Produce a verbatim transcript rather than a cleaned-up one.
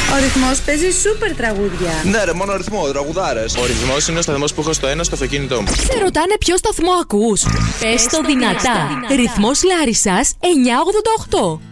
Ο Ρυθμός παίζει σούπερ τραγούδια. Ναι, ρε, μόνο ρυθμό, τραγουδάρες. Ο ρυθμός είναι ο σταθμός που έχω στο ένα στο αυτοκίνητό μου. Σε ρωτάνε ποιο σταθμό ακούς. Πες το δυνατά. Ρυθμός Λάρισσας εννιακόσια ογδόντα οκτώ.